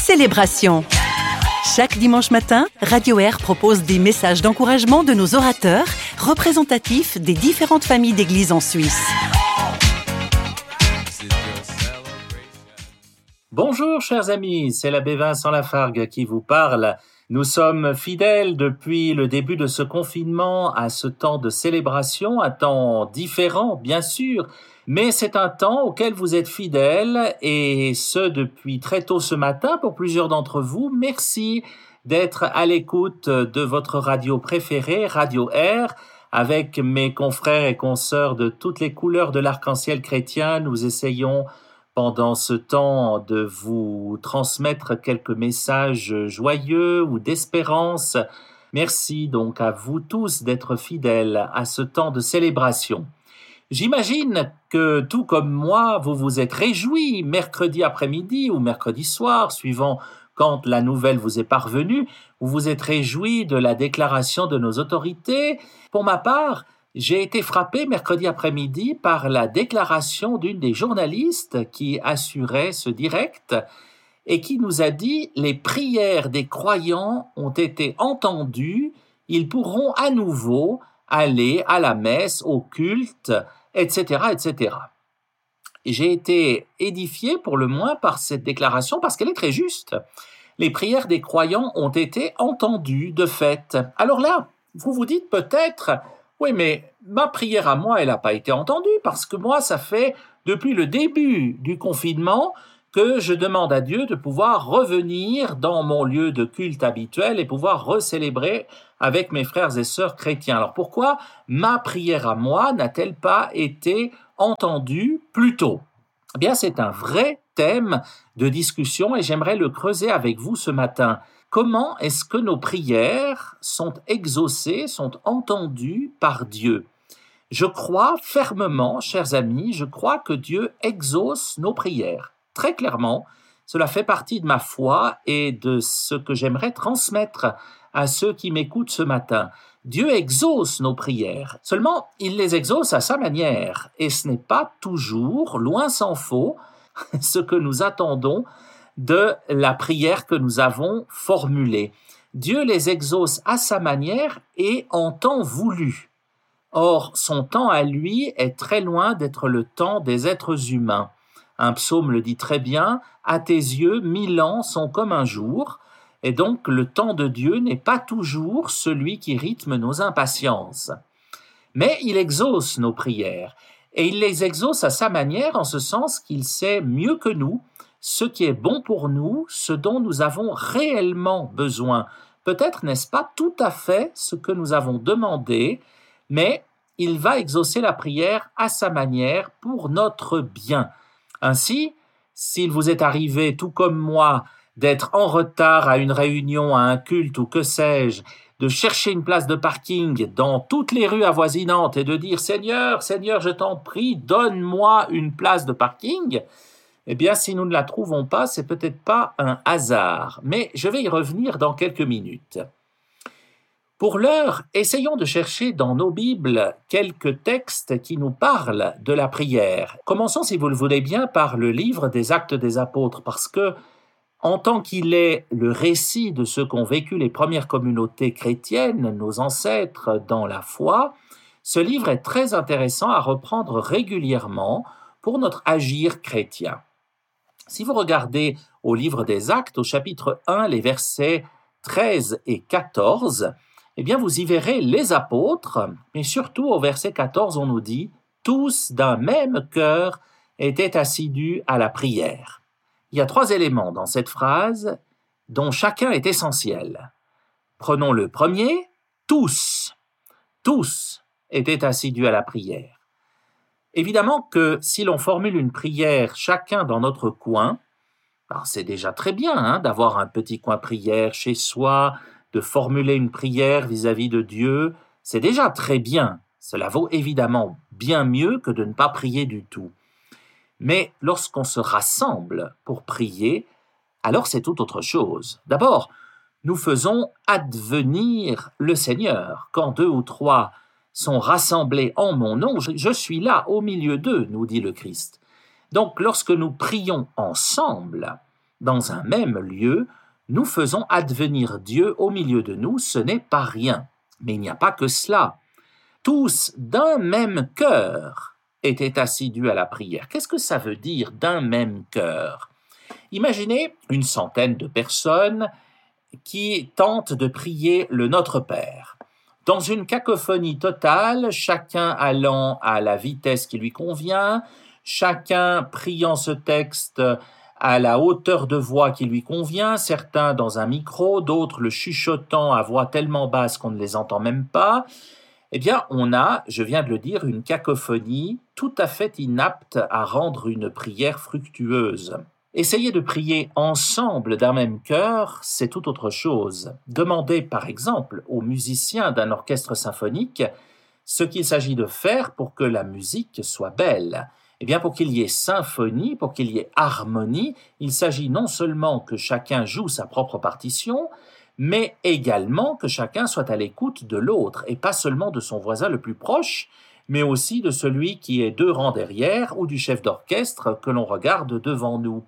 Célébration. Chaque dimanche matin, Radio Air propose des messages d'encouragement de nos orateurs, représentatifs des différentes familles d'églises en Suisse. Bonjour chers amis, c'est l'abbé Vincent Lafargue qui vous parle. Nous sommes fidèles depuis le début de ce confinement à ce temps de célébration, un temps différent bien sûr, mais c'est un temps auquel vous êtes fidèles et ce depuis très tôt ce matin pour plusieurs d'entre vous. Merci d'être à l'écoute de votre radio préférée, Radio Air. Avec mes confrères et consoeurs de toutes les couleurs de l'arc-en-ciel chrétien, nous essayons pendant ce temps de vous transmettre quelques messages joyeux ou d'espérance. Merci donc à vous tous d'être fidèles à ce temps de célébration. J'imagine que tout comme moi, vous vous êtes réjouis mercredi après-midi ou mercredi soir, suivant quand la nouvelle vous est parvenue, vous vous êtes réjouis de la déclaration de nos autorités. Pour ma part, j'ai été frappé mercredi après-midi par la déclaration d'une des journalistes qui assurait ce direct et qui nous a dit « Les prières des croyants ont été entendues, ils pourront à nouveau aller à la messe, au culte, etc. etc. » J'ai été édifié pour le moins par cette déclaration parce qu'elle est très juste. Les prières des croyants ont été entendues de fait. Alors là, vous vous dites peut-être « Oui, mais ma prière à moi, elle n'a pas été entendue parce que moi, ça fait depuis le début du confinement que je demande à Dieu de pouvoir revenir dans mon lieu de culte habituel et pouvoir recélébrer avec mes frères et sœurs chrétiens. Alors pourquoi ma prière à moi n'a-t-elle pas été entendue plus tôt ? Eh bien, c'est un vrai thème de discussion et j'aimerais le creuser avec vous ce matin. Comment est-ce que nos prières sont exaucées, sont entendues par Dieu ? Je crois fermement, chers amis, je crois que Dieu exauce nos prières. Très clairement, cela fait partie de ma foi et de ce que j'aimerais transmettre à ceux qui m'écoutent ce matin. Dieu exauce nos prières. Seulement, il les exauce à sa manière et ce n'est pas toujours, loin s'en faut, ce que nous attendons de la prière que nous avons formulée. Dieu les exauce à sa manière et en temps voulu. Or, son temps à lui est très loin d'être le temps des êtres humains. Un psaume le dit très bien, « À tes yeux, 1000 ans sont comme un jour », et donc le temps de Dieu n'est pas toujours celui qui rythme nos impatiences. Mais il exauce nos prières, et il les exauce à sa manière en ce sens qu'il sait mieux que nous ce qui est bon pour nous, ce dont nous avons réellement besoin. Peut-être n'est-ce pas tout à fait ce que nous avons demandé, mais il va exaucer la prière à sa manière pour notre bien. Ainsi, s'il vous est arrivé, tout comme moi, d'être en retard à une réunion, à un culte ou que sais-je, de chercher une place de parking dans toutes les rues avoisinantes et de dire « Seigneur, Seigneur, je t'en prie, donne-moi une place de parking », eh bien, si nous ne la trouvons pas, c'est peut-être pas un hasard, mais je vais y revenir dans quelques minutes. Pour l'heure, essayons de chercher dans nos Bibles quelques textes qui nous parlent de la prière. Commençons, si vous le voulez bien, par le livre des Actes des Apôtres, parce que, en tant qu'il est le récit de ce qu'ont vécu les premières communautés chrétiennes, nos ancêtres dans la foi, ce livre est très intéressant à reprendre régulièrement pour notre agir chrétien. Si vous regardez au livre des Actes, au chapitre 1, les versets 13 et 14, eh bien, vous y verrez les apôtres, mais surtout au verset 14, on nous dit « Tous d'un même cœur étaient assidus à la prière ». Il y a 3 éléments dans cette phrase dont chacun est essentiel. Prenons le premier, tous. Tous étaient assidus à la prière. Évidemment que si l'on formule une prière chacun dans notre coin, alors c'est déjà très bien d'avoir un petit coin prière chez soi, de formuler une prière vis-à-vis de Dieu, c'est déjà très bien. Cela vaut évidemment bien mieux que de ne pas prier du tout. Mais lorsqu'on se rassemble pour prier, alors c'est tout autre chose. D'abord, nous faisons advenir le Seigneur. Quand 2 ou 3 sont rassemblés en mon nom, je suis là au milieu d'eux, nous dit le Christ. Donc, lorsque nous prions ensemble, dans un même lieu, nous faisons advenir Dieu au milieu de nous, ce n'est pas rien. Mais il n'y a pas que cela. Tous d'un même cœur étaient assidus à la prière. Qu'est-ce que ça veut dire d'un même cœur? Imaginez une centaine de personnes qui tentent de prier le Notre Père. Dans une cacophonie totale, chacun allant à la vitesse qui lui convient, chacun priant ce texte à la hauteur de voix qui lui convient, certains dans un micro, d'autres le chuchotant à voix tellement basse qu'on ne les entend même pas, eh bien, on a, je viens de le dire, une cacophonie tout à fait inapte à rendre une prière fructueuse. Essayer de prier ensemble d'un même cœur, c'est tout autre chose. Demandez par exemple aux musiciens d'un orchestre symphonique ce qu'il s'agit de faire pour que la musique soit belle. Eh bien, pour qu'il y ait symphonie, pour qu'il y ait harmonie, il s'agit non seulement que chacun joue sa propre partition, mais également que chacun soit à l'écoute de l'autre, et pas seulement de son voisin le plus proche, mais aussi de celui qui est 2 rangs derrière, ou du chef d'orchestre que l'on regarde devant nous.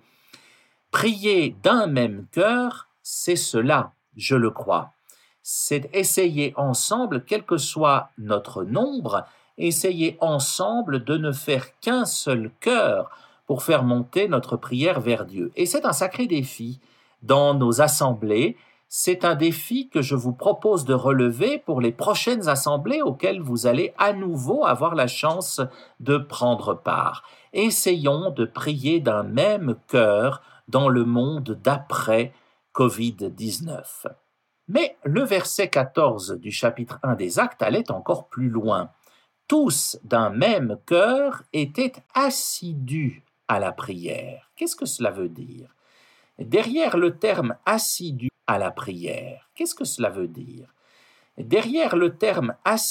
Prier d'un même cœur, c'est cela, je le crois. C'est essayer ensemble, quel que soit notre nombre, essayer ensemble de ne faire qu'un seul cœur pour faire monter notre prière vers Dieu. Et c'est un sacré défi dans nos assemblées. C'est un défi que je vous propose de relever pour les prochaines assemblées auxquelles vous allez à nouveau avoir la chance de prendre part. Essayons de prier d'un même cœur dans le monde d'après Covid-19. Mais le verset 14 du chapitre 1 des Actes allait encore plus loin. Tous d'un même cœur étaient assidus à la prière. Qu'est-ce que cela veut dire? Derrière le terme assidu à la prière, qu'est-ce que cela veut dire? Derrière le terme assidu